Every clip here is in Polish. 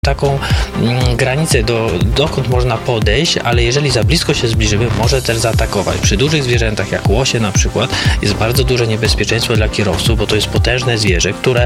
taką granicę, dokąd można podejść, ale jeżeli za blisko się zbliżymy, może też zaatakować. Przy dużych zwierzętach, jak łosie na przykład, jest bardzo duże niebezpieczeństwo dla kierowców, bo to jest potężne zwierzę, które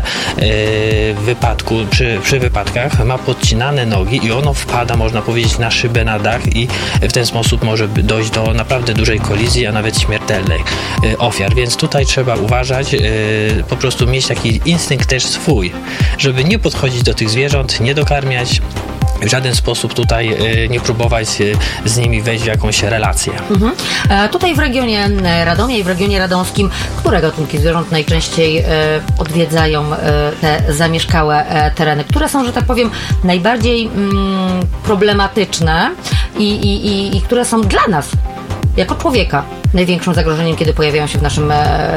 przy wypadkach ma podcinane nogi i ono wpada, można powiedzieć, na szybę, na dach i w ten sposób może dojść do naprawdę dużej kolizji, a nawet śmiertelnych ofiar. Więc tutaj trzeba uważać, po prostu mieć taki instynkt też swój, żeby nie podchodzić do tych zwierząt, nie dokarmiać, w żaden sposób tutaj nie próbować z nimi wejść w jakąś relację. Tutaj w regionie Radomia i w regionie radomskim, które gatunki zwierząt najczęściej odwiedzają te zamieszkałe tereny? Które są, że tak powiem, najbardziej problematyczne i które są dla nas, jako człowieka, największym zagrożeniem, kiedy pojawiają się w naszym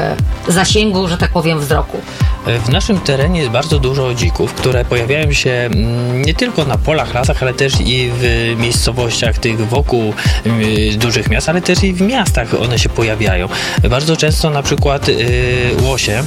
zasięgu, że tak powiem, wzroku? W naszym terenie jest bardzo dużo dzików, które pojawiają się nie tylko na polach, lasach, ale też i w miejscowościach tych wokół dużych miast, ale też i w miastach one się pojawiają. Bardzo często na przykład łosie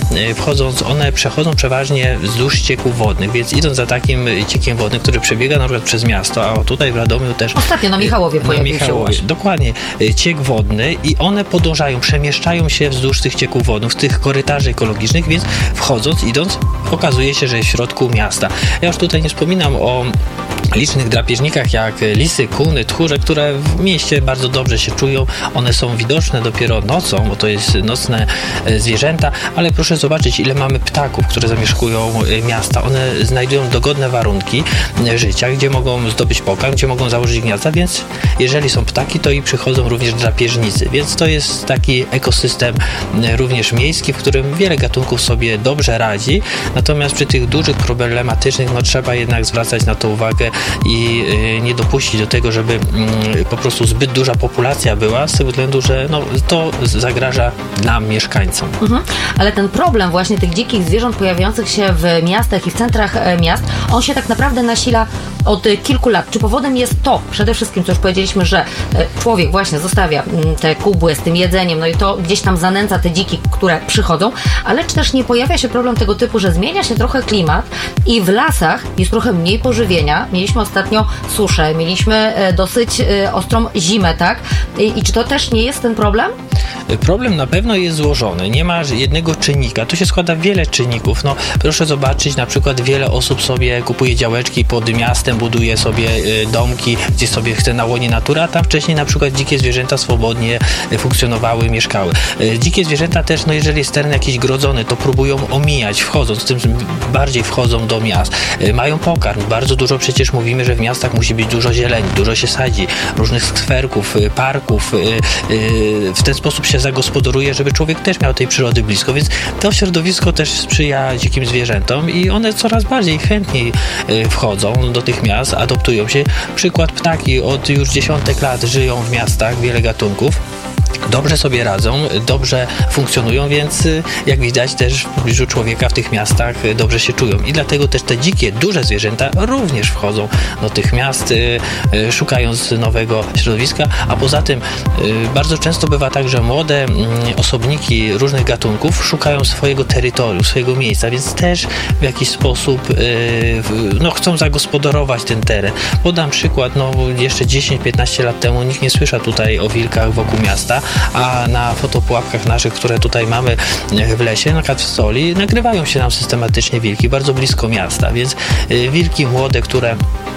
one przechodzą przeważnie wzdłuż ścieków wodnych, więc idąc za takim ciekiem wodnym, który przebiega na przykład przez miasto, a tutaj w Radomiu też... Ostatnio na Michałowie pojawił się łoś. Dokładnie. Ciek wodny i one podążają, przemieszczają się wzdłuż tych cieków wodnych, tych korytarzy ekologicznych, więc idąc, okazuje się, że jest w środku miasta. Ja już tutaj nie wspominam o licznych drapieżnikach jak lisy, kuny, tchórze, które w mieście bardzo dobrze się czują. One są widoczne dopiero nocą, bo to jest nocne zwierzęta, ale proszę zobaczyć, ile mamy ptaków, które zamieszkują miasta. One znajdują dogodne warunki życia, gdzie mogą zdobyć pokarm, gdzie mogą założyć gniazda, więc jeżeli są ptaki, to i przychodzą również drapieżnicy. Więc to jest taki ekosystem również miejski, w którym wiele gatunków sobie dobrze radzi. Natomiast przy tych dużych, problematycznych, trzeba jednak zwracać na to uwagę i nie dopuścić do tego, żeby po prostu zbyt duża populacja była, z tego względu, że to zagraża nam, mieszkańcom. Ale ten problem właśnie tych dzikich zwierząt pojawiających się w miastach i w centrach miast, on się tak naprawdę nasila od kilku lat. Czy powodem jest to, przede wszystkim, co już powiedzieliśmy, że człowiek właśnie zostawia te kubły z tym jedzeniem, i to gdzieś tam zanęca te dziki, które przychodzą, ale czy też nie pojawia się problem tego typu, że zmienia się trochę klimat i w lasach jest trochę mniej pożywienia. Mieliśmy ostatnio suszę, mieliśmy dosyć ostrą zimę, tak? I czy to też nie jest ten problem? Problem na pewno jest złożony. Nie ma jednego czynnika. Tu się składa wiele czynników. Proszę zobaczyć, na przykład wiele osób sobie kupuje działeczki pod miastem, buduje sobie domki, gdzie sobie chce na łonie natury, a tam wcześniej na przykład dzikie zwierzęta swobodnie funkcjonowały, mieszkały. Dzikie zwierzęta też, jeżeli jest teren jakiś grodzony, to próbują omijać, wchodząc, tym bardziej wchodzą do miast. Mają pokarm. Bardzo dużo przecież mówimy, że w miastach musi być dużo zieleni, dużo się sadzi, różnych skwerków, parków. W ten sposób się zagospodaruje, żeby człowiek też miał tej przyrody blisko, więc to środowisko też sprzyja dzikim zwierzętom i one coraz bardziej chętniej wchodzą do tych miast, adoptują się. Przykład, ptaki od już dziesiątek lat żyją w miastach, wiele gatunków. Dobrze sobie radzą, dobrze funkcjonują, więc jak widać też w pobliżu człowieka w tych miastach dobrze się czują. I dlatego też te dzikie, duże zwierzęta również wchodzą do tych miast, szukając nowego środowiska, a poza tym bardzo często bywa tak, że młode osobniki różnych gatunków szukają swojego terytorium, swojego miejsca, więc też w jakiś sposób chcą zagospodarować ten teren. Podam przykład, jeszcze 10-15 lat temu nikt nie słyszał tutaj o wilkach wokół miasta, a na fotopułapkach naszych, które tutaj mamy w lesie, na przykład w Stoli, nagrywają się nam systematycznie wilki bardzo blisko miasta, więc wilki młode, które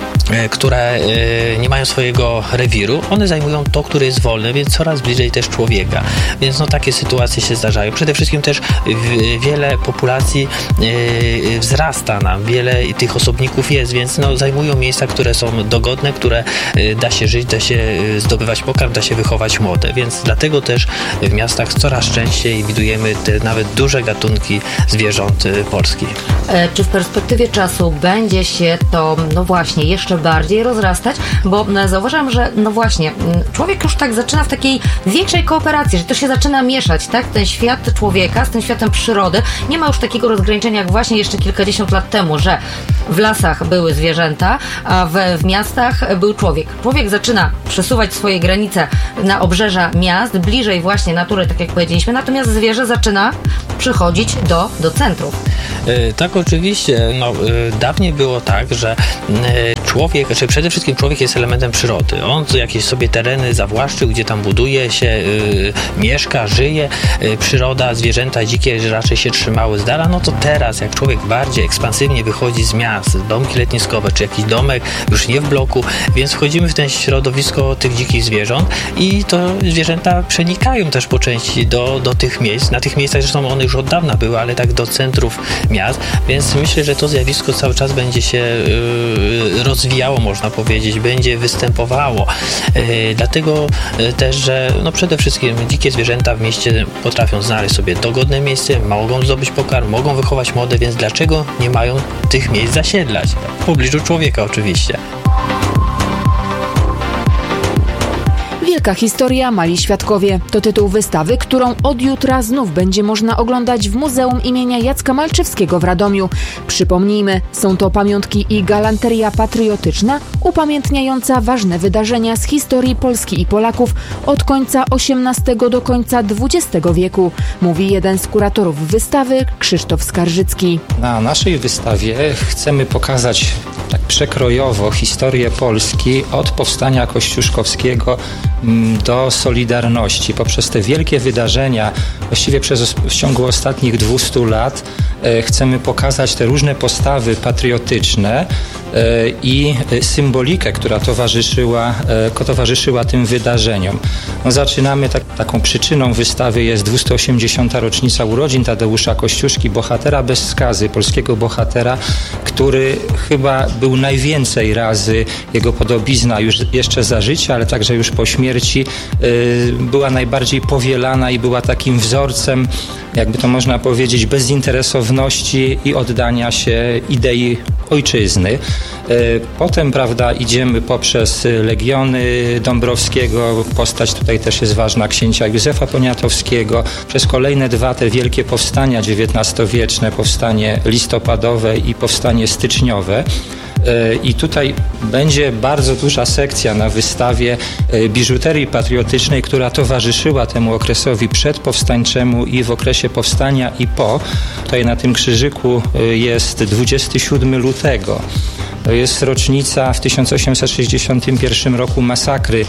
nie mają swojego rewiru, one zajmują to, które jest wolne, więc coraz bliżej też człowieka. Więc takie sytuacje się zdarzają. Przede wszystkim też wiele populacji wzrasta nam, wiele tych osobników jest, więc zajmują miejsca, które są dogodne, które da się żyć, da się zdobywać pokarm, da się wychować młode. Więc dlatego też w miastach coraz częściej widujemy te nawet duże gatunki zwierząt polskich. Czy w perspektywie czasu będzie się to, właśnie, jeszcze bardziej rozrastać? Bo zauważam, że właśnie, człowiek już tak zaczyna w takiej większej kooperacji, że to się zaczyna mieszać, tak? Ten świat człowieka z tym światem przyrody. Nie ma już takiego rozgraniczenia jak właśnie jeszcze kilkadziesiąt lat temu, że w lasach były zwierzęta, a w miastach był człowiek. Człowiek zaczyna przesuwać swoje granice na obrzeża miast, bliżej właśnie natury, tak jak powiedzieliśmy, natomiast zwierzę zaczyna przychodzić do centrów. Tak, oczywiście. Dawniej było tak, że człowiek, czy przede wszystkim człowiek jest elementem przyrody. On jakieś sobie tereny zawłaszczył, gdzie tam buduje się, mieszka, żyje. Przyroda, zwierzęta dzikie raczej się trzymały z dala. No to teraz, jak człowiek bardziej ekspansywnie wychodzi z miast, domki letniskowe, czy jakiś domek, już nie w bloku, więc wchodzimy w ten środowisko tych dzikich zwierząt i to zwierzęta przenikają też po części do tych miejsc. Na tych miejscach zresztą one już od dawna były, ale tak do centrów miast, więc myślę, że to zjawisko cały czas będzie się rozwijało, można powiedzieć, będzie występowało. Dlatego też, że przede wszystkim dzikie zwierzęta w mieście potrafią znaleźć sobie dogodne miejsce, mogą zdobyć pokarm, mogą wychować młode, więc dlaczego nie mają tych miejsc zasiedlać? W pobliżu człowieka oczywiście. Wielka historia, mali świadkowie. To tytuł wystawy, którą od jutra znów będzie można oglądać w Muzeum imienia Jacka Malczewskiego w Radomiu. Przypomnijmy, są to pamiątki i galanteria patriotyczna upamiętniająca ważne wydarzenia z historii Polski i Polaków od końca XVIII do końca XX wieku, mówi jeden z kuratorów wystawy, Krzysztof Skarżycki. Na naszej wystawie chcemy pokazać tak przekrojowo historię Polski od powstania kościuszkowskiego do Solidarności. Poprzez te wielkie wydarzenia, właściwie w ciągu ostatnich 200 lat chcemy pokazać te różne postawy patriotyczne i symbolikę, która towarzyszyła tym wydarzeniom. Zaczynamy taką przyczyną wystawy jest 280. rocznica urodzin Tadeusza Kościuszki, bohatera bez skazy, polskiego bohatera, który chyba był najwięcej razy, jego podobizna już jeszcze za życia, ale także już po śmierci była najbardziej powielana i była takim wzorcem, jakby to można powiedzieć, bezinteresowności i oddania się idei ojczyzny. Potem, idziemy poprzez Legiony Dąbrowskiego, postać tutaj też jest ważna, księcia Józefa Poniatowskiego, przez kolejne te wielkie powstania XIX-wieczne, powstanie listopadowe i powstanie styczniowe. I tutaj będzie bardzo duża sekcja na wystawie biżuterii patriotycznej, która towarzyszyła temu okresowi przedpowstańczemu i w okresie powstania i po. Tutaj na tym krzyżyku jest 27 lutego. To jest rocznica w 1861 roku masakry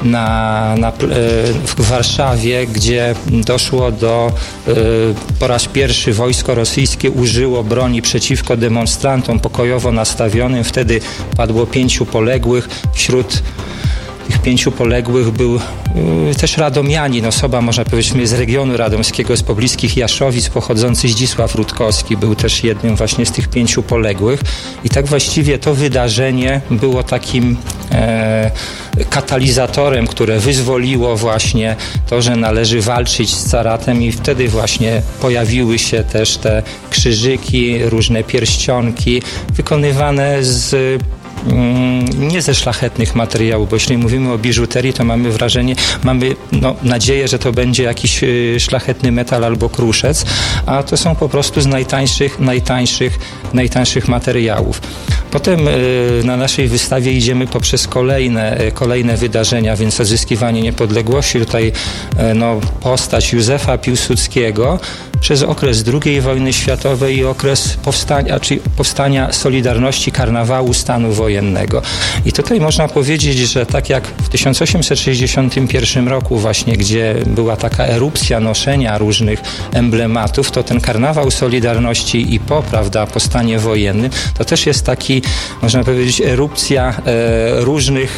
w Warszawie, gdzie doszło po raz pierwszy wojsko rosyjskie użyło broni przeciwko demonstrantom pokojowo nastawionym. Wtedy padło 5 poległych. Wśród tych 5 poległych był też radomianin, osoba, można powiedzieć, z regionu radomskiego, z pobliskich Jaszowic, pochodzący Zdzisław Rutkowski, był też jednym właśnie z tych 5 poległych. I tak właściwie to wydarzenie było takim katalizatorem, które wyzwoliło właśnie to, że należy walczyć z caratem, i wtedy właśnie pojawiły się też te krzyżyki, różne pierścionki wykonywane nie ze szlachetnych materiałów, bo jeśli mówimy o biżuterii, to mamy nadzieję, że to będzie jakiś szlachetny metal albo kruszec, a to są po prostu z najtańszych materiałów. Potem na naszej wystawie idziemy poprzez kolejne wydarzenia, więc odzyskiwanie niepodległości. Tutaj postać Józefa Piłsudskiego przez okres II wojny światowej i okres powstania Solidarności, karnawału stanu wojennego. I tutaj można powiedzieć, że tak jak w 1861 roku właśnie, gdzie była taka erupcja noszenia różnych emblematów, to ten karnawał Solidarności i po stanie wojennym, to też jest taki, można powiedzieć, erupcja różnych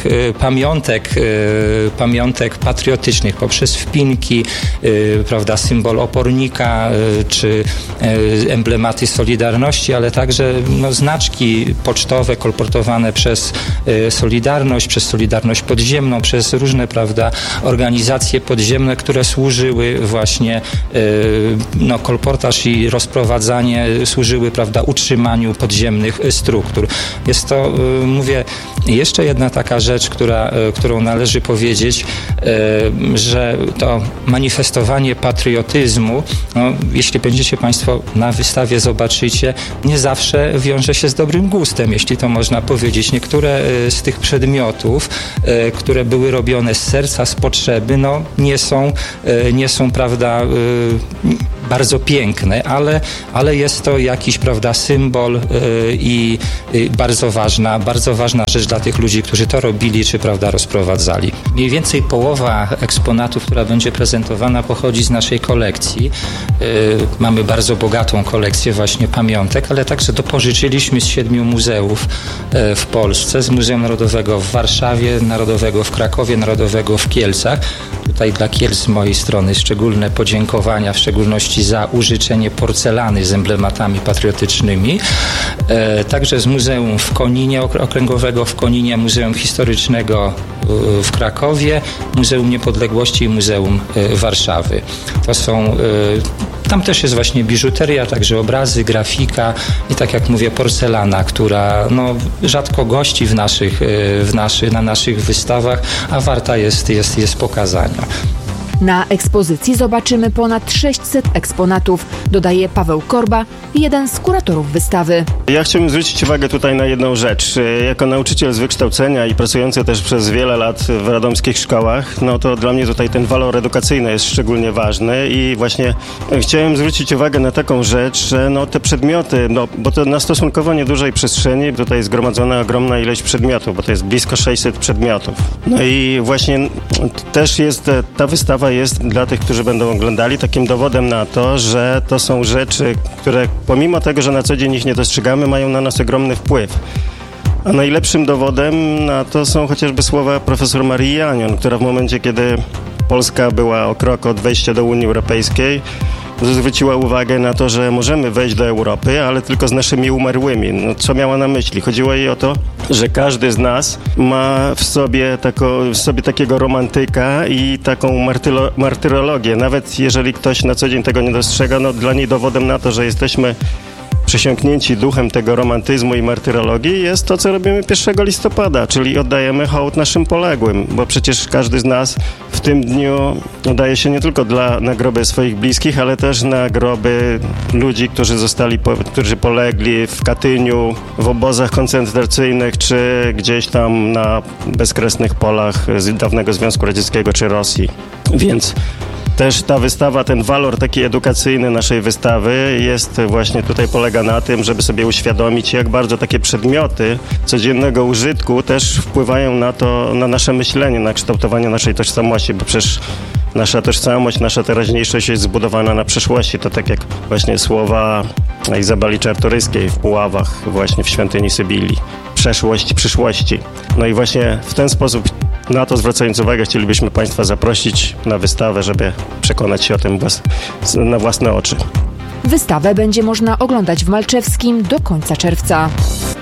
pamiątek patriotycznych poprzez wpinki, symbol opornika, czy emblematy Solidarności, ale także znaczki pocztowe kolportowane przez Solidarność Podziemną, przez różne, organizacje podziemne, które służyły właśnie, kolportaż i rozprowadzanie służyły, utrzymaniu podziemnych struktur. Jest to, mówię, jeszcze jedna taka rzecz, którą należy powiedzieć, że to manifestowanie patriotyzmu jeśli będziecie Państwo na wystawie zobaczycie, nie zawsze wiąże się z dobrym gustem, jeśli to można powiedzieć. Niektóre z tych przedmiotów, które były robione z serca, z potrzeby, no nie są, prawda, bardzo piękne, ale jest to jakiś, prawda, symbol i bardzo ważna rzecz dla tych ludzi, którzy to robili, czy, prawda, rozprowadzali. Mniej więcej połowa eksponatów, która będzie prezentowana, pochodzi z naszej kolekcji. Mamy bardzo bogatą kolekcję właśnie pamiątek, ale także dopożyczyliśmy z 7 muzeów w Polsce, z Muzeum Narodowego w Warszawie, Narodowego w Krakowie, Narodowego w Kielcach. Tutaj dla Kielc z mojej strony szczególne podziękowania, w szczególności za użyczenie porcelany z emblematami patriotycznymi. Także z Muzeum w Koninie, Okręgowego w Koninie, Muzeum Historycznego w Krakowie, Muzeum Niepodległości i Muzeum Warszawy. To są... Tam też jest właśnie biżuteria, także obrazy, grafika i tak jak mówię, porcelana, która no, rzadko gości na naszych wystawach, a warta jest pokazania. Na ekspozycji zobaczymy ponad 600 eksponatów, dodaje Paweł Korba, jeden z kuratorów wystawy. Ja chciałbym zwrócić uwagę tutaj na jedną rzecz. Jako nauczyciel z wykształcenia i pracujący też przez wiele lat w radomskich szkołach, no to dla mnie tutaj ten walor edukacyjny jest szczególnie ważny i właśnie chciałem zwrócić uwagę na taką rzecz, że no te przedmioty, no bo to na stosunkowo niedużej przestrzeni tutaj zgromadzona ogromna ilość przedmiotów, bo to jest blisko 600 przedmiotów. No i właśnie też jest ta wystawa jest dla tych, którzy będą oglądali, takim dowodem na to, że to są rzeczy, które pomimo tego, że na co dzień ich nie dostrzegamy, mają na nas ogromny wpływ. A najlepszym dowodem na to są chociażby słowa profesor Marii Janion, która w momencie, kiedy Polska była o krok od wejścia do Unii Europejskiej, zwróciła uwagę na to, że możemy wejść do Europy, ale tylko z naszymi umarłymi. No, co miała na myśli? Chodziło jej o to, że każdy z nas ma w sobie takiego romantyka i taką martyrologię. Nawet jeżeli ktoś na co dzień tego nie dostrzega, no dla niej dowodem na to, że jesteśmy przesiąknięci duchem tego romantyzmu i martyrologii jest to, co robimy 1 listopada, czyli oddajemy hołd naszym poległym, bo przecież każdy z nas w tym dniu oddaje się nie tylko na groby swoich bliskich, ale też na groby ludzi, którzy polegli w Katyniu, w obozach koncentracyjnych, czy gdzieś tam na bezkresnych polach z dawnego Związku Radzieckiego czy Rosji. Więc też ta wystawa, ten walor taki edukacyjny naszej wystawy jest właśnie tutaj polega na tym, żeby sobie uświadomić, jak bardzo takie przedmioty codziennego użytku też wpływają na nasze myślenie, na kształtowanie naszej tożsamości, bo przecież nasza tożsamość, nasza teraźniejszość jest zbudowana na przeszłości. To tak jak właśnie słowa Izabeli Czartoryskiej w Puławach, właśnie w Świątyni Sybilii. Przeszłość przyszłości. No i właśnie w ten sposób, na to zwracając uwagę, chcielibyśmy Państwa zaprosić na wystawę, żeby przekonać się o tym na własne oczy. Wystawę będzie można oglądać w Malczewskim do końca czerwca.